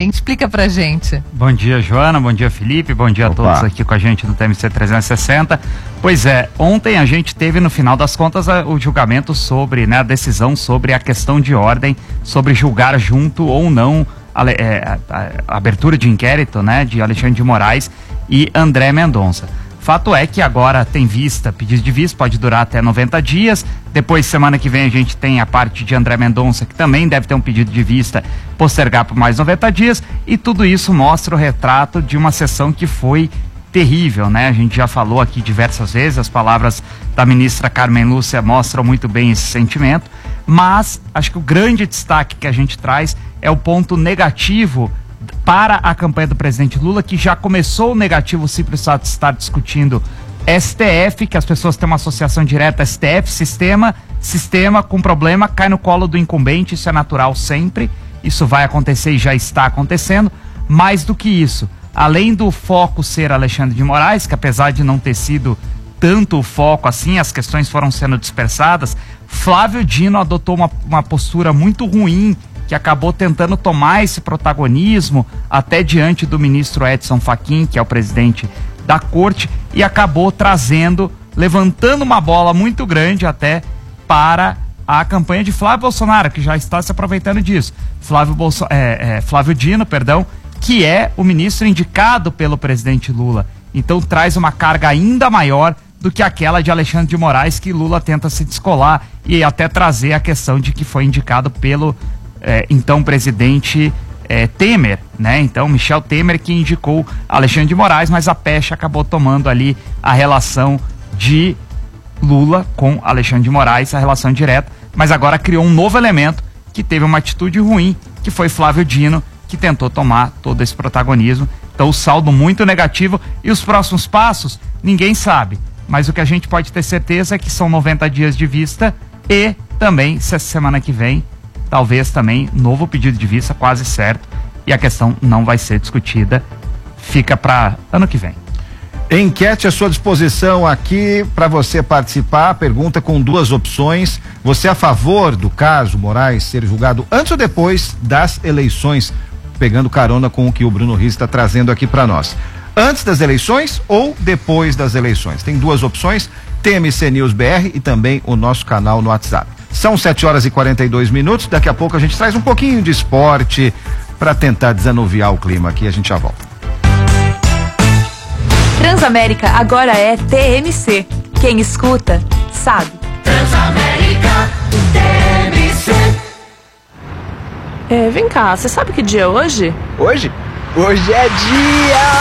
ordem? Explica pra gente. Bom dia, Joana, bom dia, Felipe, bom dia a todos aqui com a gente do TMC 360. Pois é, ontem a gente teve no final das contas o julgamento sobre, né, a decisão sobre a questão de ordem, sobre julgar junto ou não a abertura de inquérito, né, de Alexandre de Moraes e André Mendonça. Fato é que agora tem vista, pedido de vista, pode durar até 90 dias. Depois, semana que vem, a gente tem a parte de André Mendonça, que também deve ter um pedido de vista, postergar por mais 90 dias. E tudo isso mostra o retrato de uma sessão que foi terrível, né? A gente já falou aqui diversas vezes, as palavras da ministra Carmen Lúcia mostram muito bem esse sentimento. Mas acho que o grande destaque que a gente traz é o ponto negativo para a campanha do presidente Lula, que já começou o negativo simples fato de estar discutindo STF, que as pessoas têm uma associação direta STF, sistema com problema, cai no colo do incumbente, isso é natural sempre, isso vai acontecer e já está acontecendo. Mais do que isso, além do foco ser Alexandre de Moraes, que apesar de não ter sido tanto o foco assim, as questões foram sendo dispersadas, Flávio Dino adotou uma postura muito ruim, que acabou tentando tomar esse protagonismo até diante do ministro Edson Fachin, que é o presidente da corte, e acabou levantando uma bola muito grande até para a campanha de Flávio Bolsonaro, que já está se aproveitando disso. Flávio Dino, que é o ministro indicado pelo presidente Lula. Então traz uma carga ainda maior do que aquela de Alexandre de Moraes, que Lula tenta se descolar e até trazer a questão de que foi indicado pelo então presidente Temer, né? Então Michel Temer que indicou Alexandre de Moraes, mas a pecha acabou tomando ali a relação de Lula com Alexandre de Moraes, a relação direta, mas agora criou um novo elemento que teve uma atitude ruim, que foi Flávio Dino, que tentou tomar todo esse protagonismo. Então o saldo muito negativo e os próximos passos, ninguém sabe, mas o que a gente pode ter certeza é que são 90 dias de vista e também, se essa semana que vem, talvez também novo pedido de vista, quase certo, e a questão não vai ser discutida, fica para ano que vem. Enquete à sua disposição aqui para você participar, pergunta com duas opções: você é a favor do caso Moraes ser julgado antes ou depois das eleições, pegando carona com o que o Bruno Riz está trazendo aqui para nós, antes das eleições ou depois das eleições? Tem duas opções, TMC News BR e também o nosso canal no WhatsApp. São 7h42, daqui a pouco a gente traz um pouquinho de esporte para tentar desanuviar o clima aqui, a gente já volta. Transamérica agora é TMC. Quem escuta, sabe. Transamérica, TMC. Vem cá, você sabe que dia é hoje? Hoje? Hoje é dia